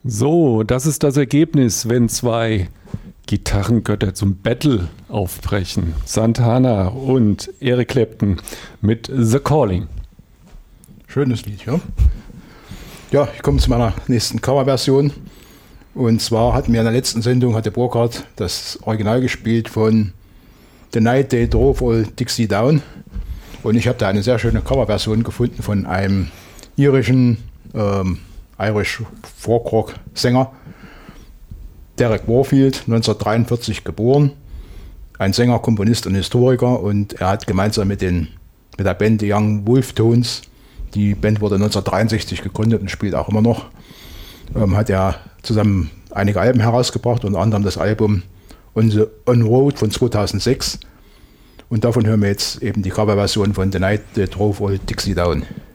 So, das ist das Ergebnis, wenn zwei Gitarrengötter zum Battle aufbrechen. Santana und Eric Clapton mit The Calling. Schönes Lied, ja. Ja, ich komme zu meiner nächsten Coverversion. Und zwar hatten wir in der letzten Sendung, hatte Burkhardt das Original gespielt von The Night They Drove Old Dixie Down. Und ich habe da eine sehr schöne Coverversion gefunden von einem irischen Irish Folk Sänger, Derek Warfield, 1943 geboren, ein Sänger, Komponist und Historiker, und er hat gemeinsam mit der Band The Young Wolf Tones, die Band wurde 1963 gegründet und spielt auch immer noch, hat er zusammen einige Alben herausgebracht, unter anderem das Album On Road von 2006, und davon hören wir jetzt eben die Coverversion von The Night They Drove Old Dixie Down.